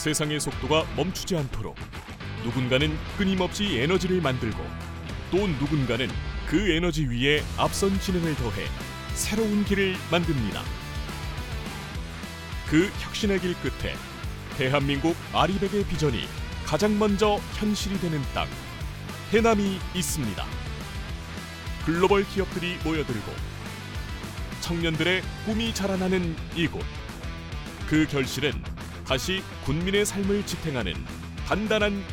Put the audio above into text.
세상의 속도가 멈추지 않도록 누군가는 끊임없이 에너지를 만들고 또 누군가는 그 에너지 위에 앞선 지능을 더해 새로운 길을 만듭니다. 그 혁신의 길 끝에 대한민국 아리백의 비전이 가장 먼저 현실이 되는 땅, 해남이 있습니다. 글로벌 기업들이 모여들고 청년들의 꿈이 자라나는 이곳. 그 결실은 다시 군민의 삶을 지탱하는 단단한